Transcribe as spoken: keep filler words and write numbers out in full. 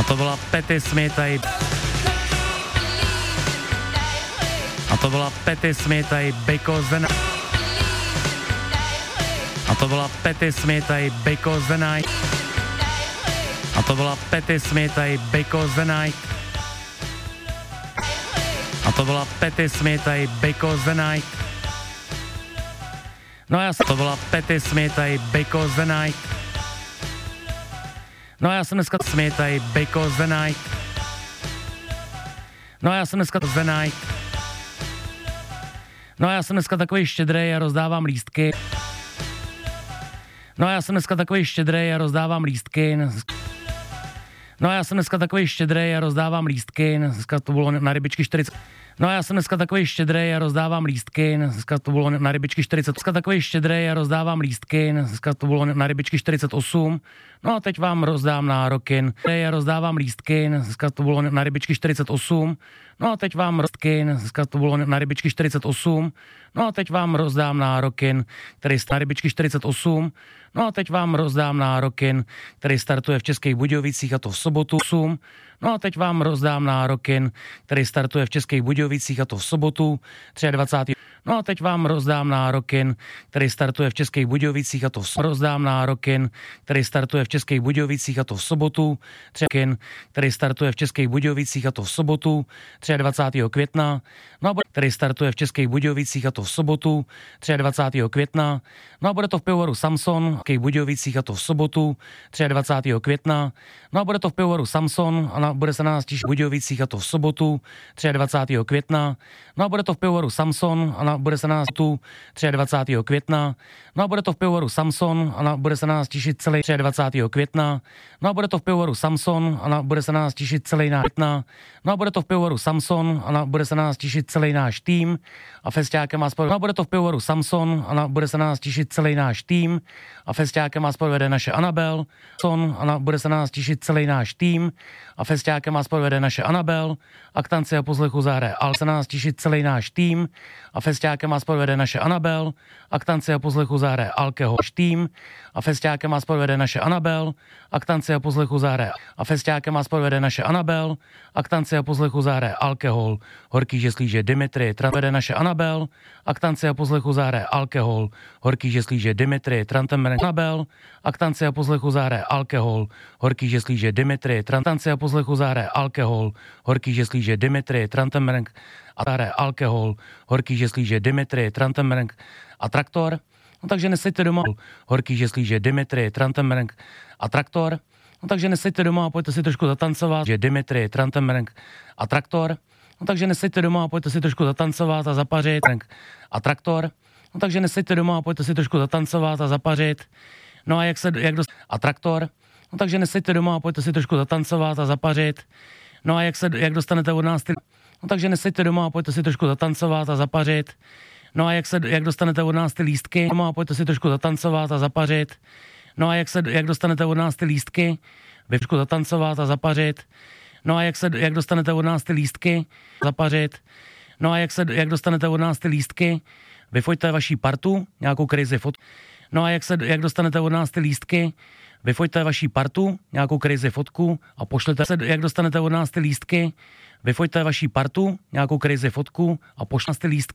to byla Patti Smith a A to byla Patti Smith a Because the Night. A to byla Patti Smith a Because the Night. A to byla Patti Smith a Because the Night. A to byla Patti Smith a Because the Night. No já jsem, to byla Patti Smith a Because the Night. No já jsem dneska Smith a Because the Night. No já jsem dneska the Night. No já jsem dneska takový štědrej a rozdávám lístky. No já jsem dneska takový štědrej a rozdávám lístky. No já jsem dneska takový štědrej a rozdávám lístky. Dneska to bylo na rybičky čtyřicet. No já jsem dneska takový štědrej a rozdávám lístky. Dneska to bylo na rybičky čtyřicet. Dneska takový štědrej a rozdávám lístky. Dneska to bylo na rybičky čtyřicet osm. No a teď vám rozdám nároky. Já rozdávám lístky. Dneska to bylo na rybičky čtyřicet osm. No a teď vám rozdky. Dneska to bylo na rybičky čtyřicet osm. No a teď vám rozdám nároky, který na rybičky čtyřicet osm. No a teď vám rozdám nároky, který startuje v Českých Budějovicích, a to v sobotu osm. No a teď vám rozdám nároky, který startuje v Českých Budějovicích, a to v sobotu dvacátého třetího. No a teď vám rozdám nároky, který startuje v Českých Budějovicích, a to v sobotu. Rozdám nároky, který startuje v Českých Budějovicích, a to v sobotu který startuje v Českých Budějovicích, a to v sobotu dvacátého třetího května. No a bude, který startuje v Českých Budějovicích, a to v sobotu dvacátého třetího května. No a bude to v pivovaru Samson v Českých Budějovicích, a to v sobotu dvacátého třetího května. No a bude to v pivovaru Samson a na, bude se na nás těšit v Budějovicích, a to v sobotu dvacátého třetího května. No a bude to v pivovaru Samson a na, bude se na nás tu dvacátého třetího května. No a bude to v pivovaru Samson a na, bude se na nás těšit celý dvacátého třetího května. No a bude to v pivovaru Samson a na, bude se na nás těšit celý náš května. No a bude to v pivovaru Samson a na, bude se na nás těšit celý náš tým a festiákem vás povede. No a bude to v pivovaru Samson a na, bude se na nás těšit celý náš tým a festiákem vás povede naše Anabel. Son a na, bude se na nás těšit celý náš tým a festiákem vás povede naše Anabel. A k tanci a pozlechu zahraje Al. Se na nás těšit celý náš tým a festiákem vás povede naše Anabel. A k tanci a pozlechu zahraje Alkeho tým a festiákem vás povede naše Anabel. A k tanci a pozlechu zahraje a festiákem vás povede naše Anabel. A k tanci a pozlechu zahraje Alkohol, horký žeslíže Dimitri, vede naše Anabel. A k tanci a pozlechu zahraje Alkohol, horký žeslíže Dimitri, Trantemberg Anabel. A k tanci a pozlechu zahraje Alkohol, horký žeslíže Dimitri, tanci a pozlechu zahraje Alkohol, horký žeslíže Dimitri, Trantemberg a zahraje Alkohol, horký žeslíže Dimitri, Trantemberg a Traktor. No takže neseďte doma, horký žeslíže Dimitri, Trantemberg a Traktor. No takže neseďte doma a pojďte si trošku zatancovat, že Dimitri, Trantemberg a Traktor. No takže neseďte doma a pojďte si trošku zatancovat a zapařit a Traktor. No takže neseďte doma a pojďte si trošku zatancovat a zapařit. No a jak se, jak dost, a Traktor. No takže neseďte doma a pojďte si trošku zatancovat a zapařit. No a jak se, jak dostanete od nás ty, no takže neseďte doma a pojďte si trošku zatancovat a zapařit. No a jak se, jak dostanete od nás ty lístky, doma a pojďte si trošku zatancovat a zapařit. No a jak se, jak dostanete od nás ty lístky, vy trošku zatancovat a zapařit. No a jak se, jak dostanete od nás ty lístky, zapařit. No a jak se, jak dostanete od nás ty lístky, vyfoďte vaší partu, nějakou crazy fotku. No a jak se, jak dostanete od nás ty lístky, vyfoďte vaší partu, nějakou crazy fotku a pošlete se, jak dostanete od nás ty lístky, vyfoďte vaší partu, nějakou crazy fotku a pošlete ty lístky.